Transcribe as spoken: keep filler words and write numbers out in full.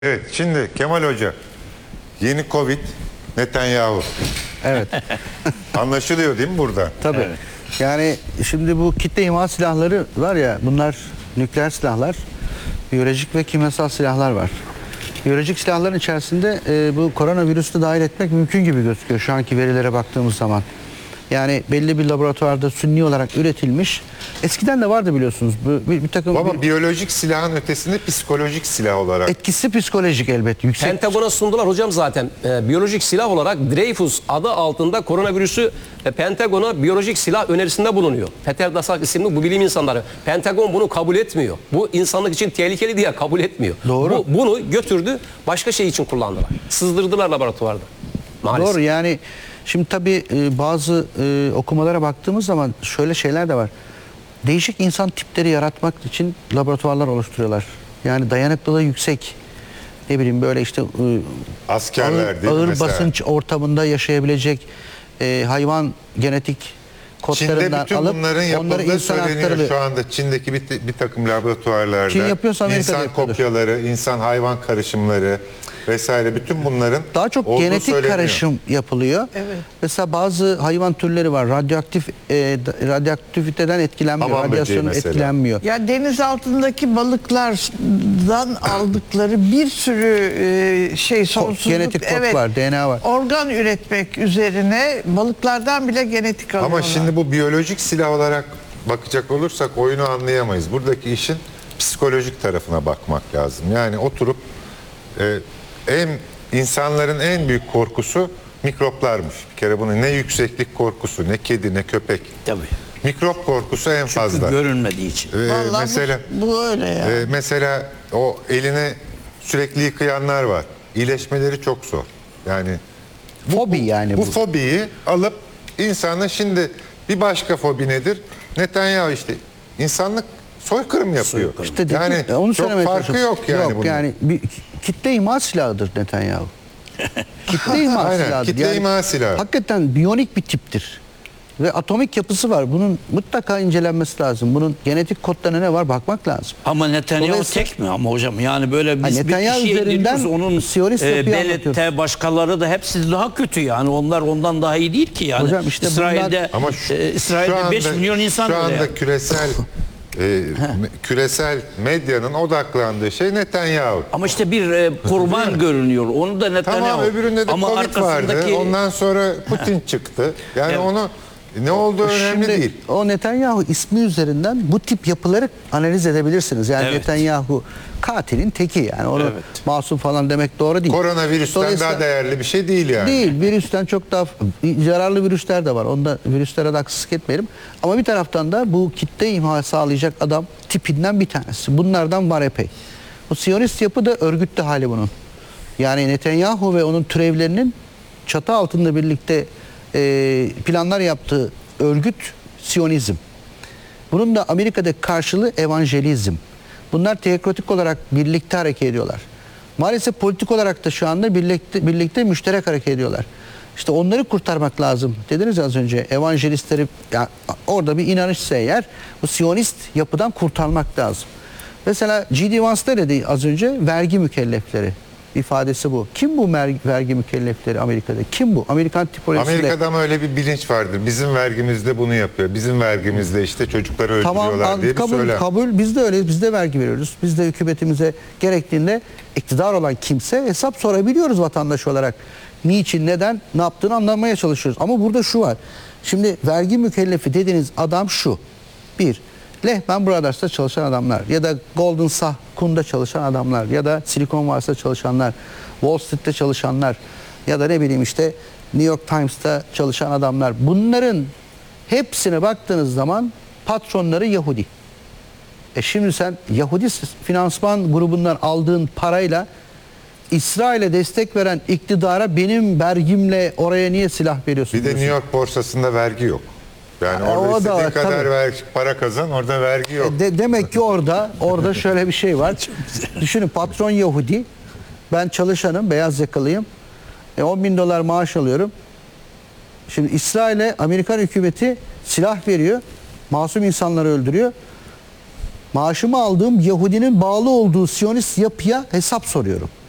Evet, şimdi Kemal Hoca, yeni Covid, Netanyahu. Evet. Anlaşılıyor değil mi burada? Tabii. Evet. Yani şimdi bu kitle imha silahları var ya, bunlar nükleer silahlar, biyolojik ve kimyasal silahlar var. Biyolojik silahların içerisinde e, bu koronavirüsü dahil etmek mümkün gibi gözüküyor şu anki verilere baktığımız zaman. Yani belli bir laboratuvarda sünni olarak üretilmiş. Eskiden de vardı biliyorsunuz. Bu, bir, bir takım Ama bir, biyolojik silahın ötesinde psikolojik silah olarak. etkisi psikolojik elbet. Yüksek. Pentagon'a sundular hocam zaten. E, biyolojik silah olarak Dreyfus adı altında koronavirüsü e, Pentagon'a biyolojik silah önerisinde bulunuyor. Peter Daszak isimli bu bilim insanları. Pentagon bunu kabul etmiyor. Bu insanlık için tehlikeli diye kabul etmiyor. Doğru. Bu, bunu götürdü başka şey için kullandılar. Sızdırdılar laboratuvarda. Maalesef. Doğru, yani şimdi tabii e, bazı e, okumalara baktığımız zaman şöyle şeyler de var. Değişik insan tipleri yaratmak için laboratuvarlar oluşturuyorlar. Yani dayanıklılığı yüksek. Ne bileyim böyle işte e, Askerler ağır, değil mi ağır mesela? basınç ortamında yaşayabilecek e, hayvan genetik Çin'de kodlarından bütün alıp bunların onları yapıldığı insan söyleniyor aktarılıyor. şu anda Çin'deki bir, bir takım laboratuvarlarda. Çin yapıyorsa Amerika'da İnsan yapıyordur. kopyaları, insan hayvan karışımları vesaire, bütün bunların Daha çok olduğu genetik söyleniyor. karışım yapılıyor. Evet. Mesela bazı hayvan türleri var. Radyoaktif e, radyoaktiviteden etkilenmiyor. Hamam böceği Radyasyonun mesela. etkilenmiyor. Ya deniz altındaki balıklardan aldıkları bir sürü e, şey sonsuzluk, Genetik kod var, D N A var. organ üretmek üzerine balıklardan bile genetik alıyorlar. Ama şimdi bu biyolojik silah olarak bakacak olursak oyunu anlayamayız. Buradaki işin psikolojik tarafına bakmak lazım. Yani oturup e, en insanların en büyük korkusu mikroplarmış. Bir kere bunun ne yükseklik korkusu, ne kedi, ne köpek. Tabii. Mikrop korkusu en fazla. Görünmediği için. Ee, Vallahi mesela bu, bu öyle ya. e, mesela o eline sürekli yıkayanlar var. İyileşmeleri çok zor. Yani Fobi yani bu bu. fobiyi alıp insana, şimdi bir başka fobi nedir? Netanyahu işte insanlık soykırım yapıyor. Soykırım. İşte dedim, yani onu çok söylemeye farkı çalışıyorum. yok yani Yok bunun. yani bir kitle imha silahıdır Netanyahu. Kitle imha Aynen, silahıdır. kitle imha silahı. Hakikaten biyonik bir tiptir. Ve atomik yapısı var. Bunun mutlaka incelenmesi lazım. Bunun genetik kodlarına ne var bakmak lazım. Ama Netanyahu Dolayısıyla- tek mi ama hocam? Yani böyle biz Ha, bir Netanyahu kişiye üzerinden indiriyoruz, onun Siyonist e, yapıyı Belet'te anlatıyoruz. başkaları da hepsi daha kötü yani. Onlar ondan daha iyi değil ki yani. Hocam işte İsrail'de bunlar- Ama şu, e, İsrail'de beş milyon insan şu öyle anda yani. küresel e, me- küresel medyanın odaklandığı şey Netanyahu. Ama işte bir e, kurban görünüyor. Onu da Netanyahu. Tamam, öbüründe de Ama Covid vardı. arkasındaki- Ondan sonra Putin çıktı. Yani Evet. onu ne olduğu önemli Şimdi değil. o Netanyahu ismi üzerinden bu tip yapıları analiz edebilirsiniz. Yani Evet. Netanyahu katilin teki, yani onu Evet. masum falan demek doğru değil. Koronavirüsten Dolayısıyla- daha değerli bir şey değil yani. Değil, virüsten çok daha zararlı virüsler de var. Onda virüslere de haksızlık etmeyelim. Ama bir taraftan da bu kitle imha sağlayacak adam tipinden bir tanesi. Bunlardan var epey. Bu Siyonist yapı da örgütlü hali bunun. Yani Netanyahu ve onun türevlerinin çatı altında birlikte e, planlar yaptığı örgüt Siyonizm. Bunun da Amerika'daki karşılığı evangelizm. Bunlar teokratik olarak birlikte hareket ediyorlar. Maalesef politik olarak da şu anda birlikte, birlikte müşterek hareket ediyorlar. İşte onları kurtarmak lazım. Dediniz ya az önce, evangelistleri, ya orada bir inanışsa eğer bu Siyonist yapıdan kurtarmak lazım. Mesela G D Vance dedi az önce, vergi mükellefleri ifadesi bu. Kim bu vergi mükellefleri Amerika'da? Kim bu? Amerikan tipolojisiyle. Amerika'da ama öyle bir bilinç vardır. Bizim vergimizde bunu yapıyor. Bizim vergimizde işte çocukları öldürüyorlar Tamam, diye bir kabul, söylem. kabul. Biz de öyle. Biz de vergi veriyoruz. Biz de hükümetimize gerektiğinde iktidar olan kimse hesap sorabiliyoruz vatandaş olarak. Niçin, neden, ne yaptığını anlamaya çalışıyoruz. Ama burada şu var. Şimdi vergi mükellefi dediğiniz adam şu. Bir, Lehman Brothers'ta çalışan adamlar ya da Golden Sachs'da çalışan adamlar ya da Silikon Vadisi'nde çalışanlar, Wall Street'te çalışanlar ya da ne bileyim işte New York Times'ta çalışan adamlar. Bunların hepsine baktığınız zaman patronları Yahudi. E şimdi sen Yahudi finansman grubundan aldığın parayla İsrail'e destek veren iktidara benim vergimle oraya niye silah veriyorsun? Bir de New diyorsun. York borsasında vergi yok. Yani Ha, orada o da istediğin var, kadar tabii. ver, para kazan, orada vergi yok. De, demek ki orada orada şöyle bir şey var. Düşünün, patron Yahudi. Ben çalışanım, beyaz yakalıyım. E, on bin dolar maaş alıyorum. Şimdi İsrail'e Amerikan hükümeti silah veriyor. Masum insanları öldürüyor. Maaşımı aldığım Yahudinin bağlı olduğu Siyonist yapıya hesap soruyorum.